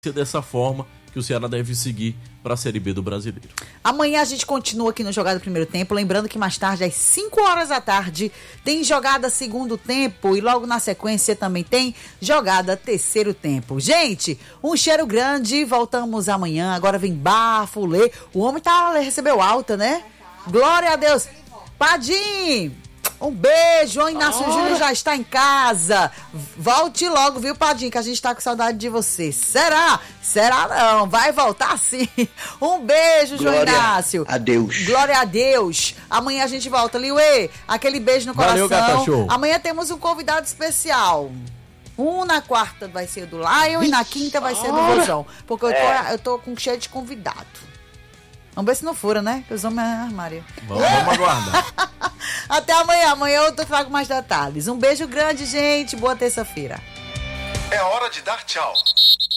dessa forma que o Ceará deve seguir para a Série B do Brasileiro. Amanhã a gente continua aqui no Jogada Primeiro Tempo, lembrando que mais tarde, às 5 horas da tarde, tem Jogada Segundo Tempo e logo na sequência também tem Jogada Terceiro Tempo. Gente, um cheiro grande, voltamos amanhã, agora vem Bafulê, o homem recebeu alta, né? Glória a Deus. Padim! Um beijo, o Inácio Júnior já está em casa. Volte logo, viu, Padinho, que a gente está com saudade de você. Será? Será não, vai voltar sim. Um beijo, João Inácio. Adeus. Glória a Deus. Amanhã a gente volta. Liuê, aquele beijo no coração. Valeu, Gata Show. Amanhã temos um convidado especial. Na quarta vai ser do Lion e na quinta vai ser do Rosão. Porque eu tô com cheio de convidado. Vamos ver se não fura, né? Que os homens armário. Vamos aguardar. Até amanhã. Amanhã eu trago mais detalhes. Um beijo grande, gente. Boa terça-feira. É hora de dar tchau.